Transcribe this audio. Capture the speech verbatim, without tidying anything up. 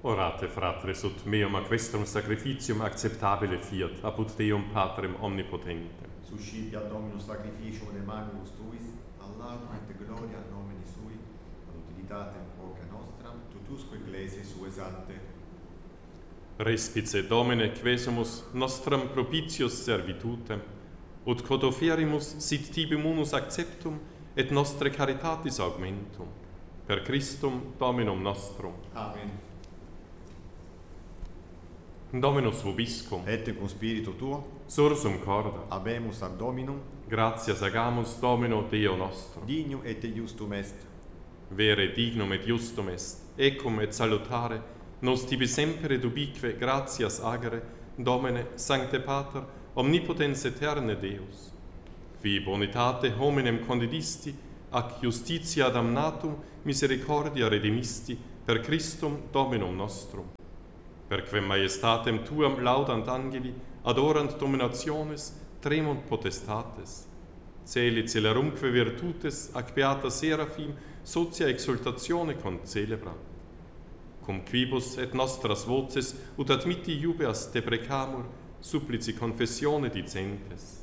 Orate, fratres, ut meum aquestrum sacrificium acceptabile fiat, apud Deum Patrem omnipotentem. Suscipiat Dominus sacrificium de manibus tuis, all'arum et gloria nomini sui, ad utilitatem quoque nostram, tutusque ecclesiae sue sancte. Respice Domine quesumus nostram propitius servitutem, ut quod offerimus sit tibi munus acceptum et nostre caritatis augmentum. Per Christum Dominum nostrum. Amen. Dominus vobiscum, Et cum spiritu tuo, sursum corda, habemus ad Dominum, gratias agamus Domino Deo nostro. dignum et justum est. Vere dignum et justum est, ecum et salutare, nos tibi semper et ubique gratias agere, Domine, Sancte Pater, omnipotens aeterne Deus. Qui bonitate hominem condidisti, ac justitia damnatum misericordia redemisti, per Christum Dominum nostrum. Perquem majestatem tuam laudant angeli, adorant dominationes, tremunt potestates. Celi celerumque virtutes, ac beata seraphim, socia exultatione concelebrant. Cum quibus et nostras voces, ut admitti iubeas deprecamur, supplici confessione dicentes.